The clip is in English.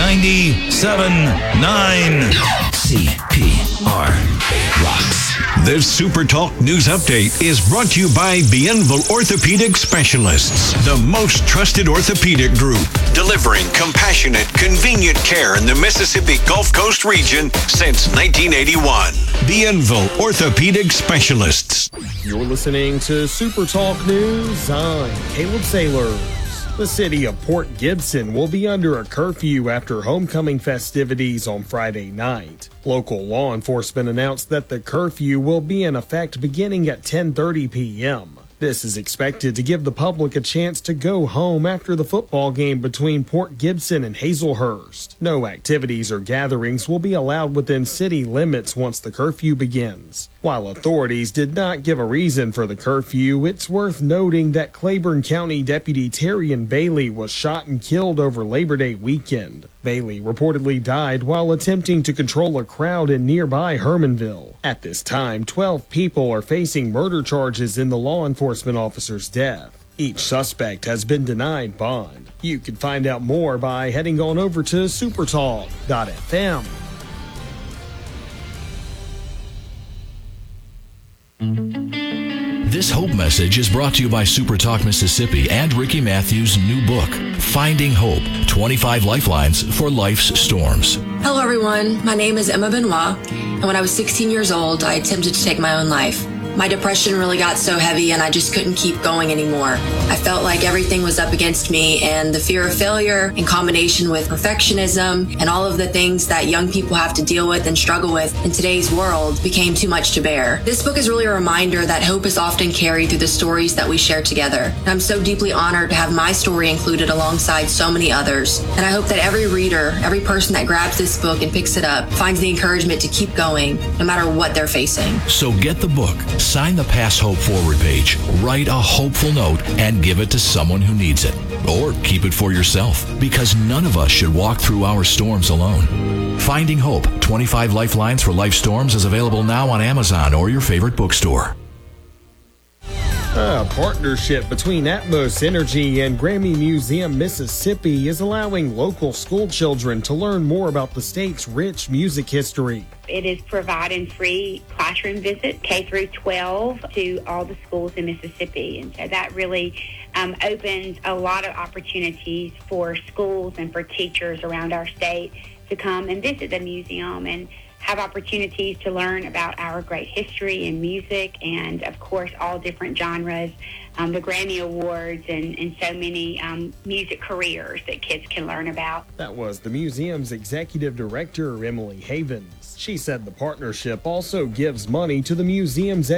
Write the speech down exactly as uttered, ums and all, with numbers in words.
ninety-seven point nine C P R rocks. This Super Talk News Update is brought to you by Bienville Orthopedic Specialists, the most trusted orthopedic group, delivering compassionate, convenient care in the Mississippi Gulf Coast region since nineteen eighty-one. Bienville Orthopedic Specialists. You're listening to Super Talk News. I'm Caleb Sailors. The city of Port Gibson will be under a curfew after homecoming festivities on Friday night. Local law enforcement announced that the curfew will be in effect beginning at ten thirty p.m. This is expected to give the public a chance to go home after the football game between Port Gibson and Hazelhurst. No activities or gatherings will be allowed within city limits once the curfew begins. While authorities did not give a reason for the curfew, it's worth noting that Claiborne County Deputy Terrian Bailey was shot and killed over Labor Day weekend. Bailey reportedly died while attempting to control a crowd in nearby Hermanville. At this time, twelve people are facing murder charges in the law enforcement officer's death. Each suspect has been denied bond. You can find out more by heading on over to supertalk dot f m. This Hope message is brought to you by Super Talk Mississippi and Ricky Matthews' new book, Finding Hope, twenty-five Lifelines for Life's Storms. Hello, everyone. My name is Emma Benoit, and when I was sixteen years old, I attempted to take my own life. My depression really got so heavy and I just couldn't keep going anymore. I felt like everything was up against me, and the fear of failure in combination with perfectionism and all of the things that young people have to deal with and struggle with in today's world became too much to bear. This book is really a reminder that hope is often carried through the stories that we share together. And I'm so deeply honored to have my story included alongside so many others. And I hope that every reader, every person that grabs this book and picks it up finds the encouragement to keep going no matter what they're facing. So get the book, sign the Pass Hope forward page, write a hopeful note, and give it to someone who needs it. Or keep it for yourself, because none of us should walk through our storms alone. Finding Hope, twenty-five Lifelines for Life Storms is available now on Amazon or your favorite bookstore. A partnership between Atmos Energy and Grammy Museum Mississippi is allowing local school children to learn more about the state's rich music history. It is providing free classroom visits, K through twelve, to all the schools in Mississippi. And so that really um, opens a lot of opportunities for schools and for teachers around our state to come and visit the museum and have opportunities to learn about our great history in music and, of course, all different genres, um, the Grammy Awards, and, and so many um, music careers that kids can learn about. That was the museum's executive director, Emily Havens. She said the partnership also gives money to the museum's